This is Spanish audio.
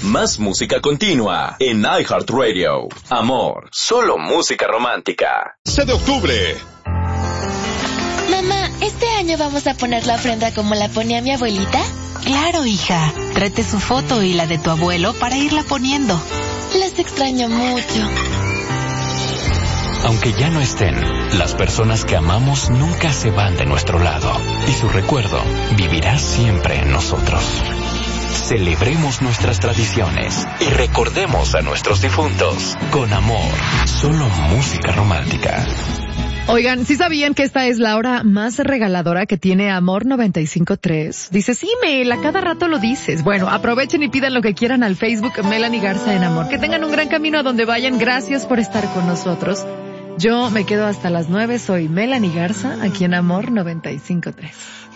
Más música continua en iHeartRadio. Amor, solo música romántica. 6 de octubre. Mamá, ¿este año vamos a poner la ofrenda como la ponía mi abuelita? Claro, hija. Tráete su foto y la de tu abuelo para irla poniendo. Los extraño mucho. Aunque ya no estén, las personas que amamos nunca se van de nuestro lado y su recuerdo vivirá siempre en nosotros. Celebremos nuestras tradiciones y recordemos a nuestros difuntos con amor, solo música romántica. Oigan, ¿sí sabían que esta es la hora más regaladora que tiene Amor 95.3? Dices, sí, a cada rato lo dices. Bueno, aprovechen y pidan lo que quieran al Facebook Melanie Garza en Amor. Que tengan un gran camino a donde vayan. Gracias por estar con nosotros. Yo me quedo hasta las 9. Soy Melanie Garza, aquí en Amor 95.3.